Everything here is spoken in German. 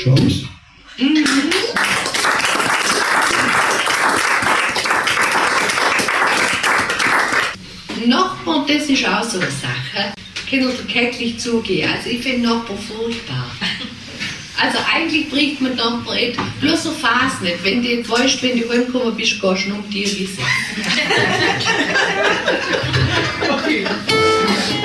Chance. Nachbarn, das ist auch so eine Sache. Können wir täglich zugehen. Also ich finde Nachbarn furchtbar. Also eigentlich bringt man Nachbarn etwas. Bloß so fast nicht. Wenn du jetzt weißt, wenn du heimgekommen bist, gehst du um die Wiese. Okay.